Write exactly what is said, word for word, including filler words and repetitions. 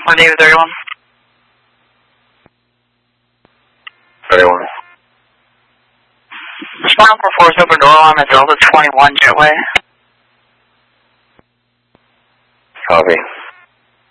one David thirty-one. thirty-one. Respond for force open door alarm at Delta twenty-one Jetway. Copy.